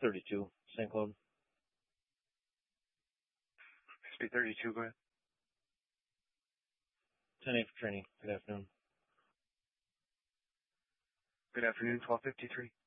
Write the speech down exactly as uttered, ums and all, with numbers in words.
thirty-two, Saint Claude. Speed thirty-two, go ahead. ten eight for training. Good afternoon. Good afternoon, twelve fifty-three.